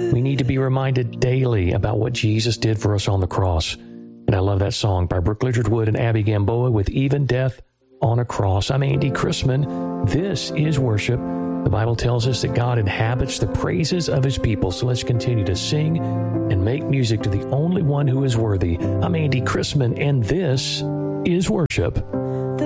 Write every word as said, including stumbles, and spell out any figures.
We need to be reminded daily about what Jesus did for us on the cross. And I love that song by Brooke Littlewood and Abby Gamboa with Even Death on a Cross. I'm Andy Chrisman. This is worship. The Bible tells us that God inhabits the praises of His people. So let's continue to sing and make music to the only one who is worthy. I'm Andy Chrisman, and this is worship.